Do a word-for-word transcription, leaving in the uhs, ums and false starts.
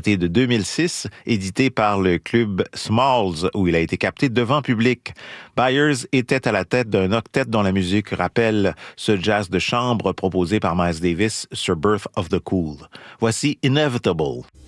daté de deux mille six, édité par le club Smalls, où il a été capté devant public. Byers était à la tête d'un octet dont la musique rappelle ce jazz de chambre proposé par Miles Davis sur Birth of the Cool. Voici Inevitable.